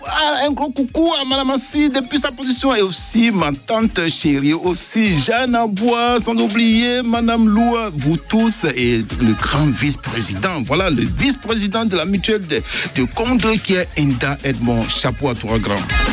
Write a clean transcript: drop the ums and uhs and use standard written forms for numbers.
Un gros coucou à Madame Assi depuis sa position et aussi ma tante chérie, aussi Jeanne Abois, sans oublier Madame Loua, vous tous et le grand vice-président. Voilà, le vice-président de la mutuelle de Condé qui est Inda Edmond. Chapeau à toi, grand.